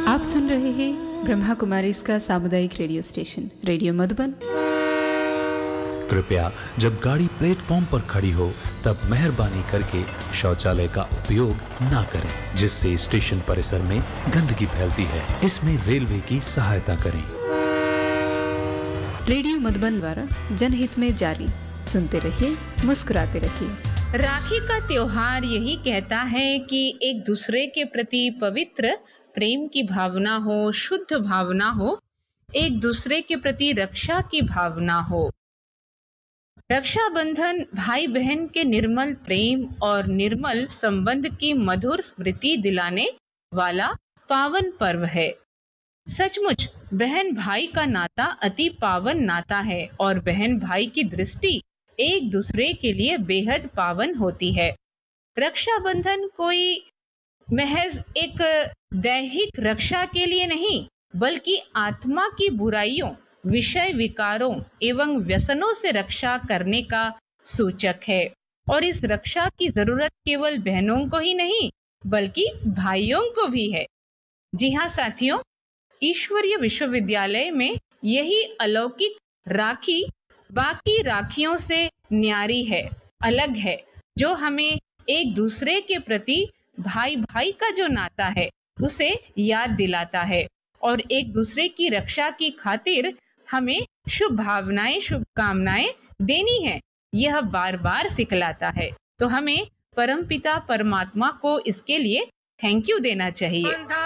आप सुन रहे हैं ब्रह्मा कुमारी इसका सामुदायिक रेडियो स्टेशन रेडियो मधुबन। कृपया जब गाड़ी प्लेटफॉर्म पर खड़ी हो तब मेहरबानी करके शौचालय का उपयोग ना करें, जिससे स्टेशन परिसर में गंदगी फैलती है। इसमें रेलवे की सहायता करें। रेडियो मधुबन द्वारा जनहित में जारी। सुनते रहिए, मुस्कुराते रहिए। राखी का त्योहार यही कहता है कि एक दूसरे के प्रति पवित्र प्रेम की भावना हो, शुद्ध भावना हो, एक दूसरे के प्रति रक्षा की भावना हो। रक्षाबंधन भाई बहन के निर्मल प्रेम और निर्मल संबंध की मधुर स्मृति दिलाने वाला पावन पर्व है। सचमुच बहन भाई का नाता अति पावन नाता है और बहन भाई की दृष्टि एक दूसरे के लिए बेहद पावन होती है। रक्षाबंधन कोई महज एक दैहिक रक्षा के लिए नहीं, बल्कि आत्मा की बुराइयों, विषय विकारों एवं व्यसनों से रक्षा करने का सूचक है। और इस रक्षा की जरूरत केवल बहनों को ही नहीं, बल्कि भाइयों को भी है। जी हाँ साथियों, ईश्वरीय विश्वविद्यालय में यही अलौकिक राखी बाकी राखियों से न्यारी है, अलग है, जो हमें एक दूसरे के प्रति भाई भाई का जो नाता है उसे याद दिलाता है और एक दूसरे की रक्षा की खातिर हमें शुभ भावनाएं, शुभकामनाएं देनी है, यह बार बार सिखलाता है। तो हमें परमपिता परमात्मा को इसके लिए थैंक यू देना चाहिए।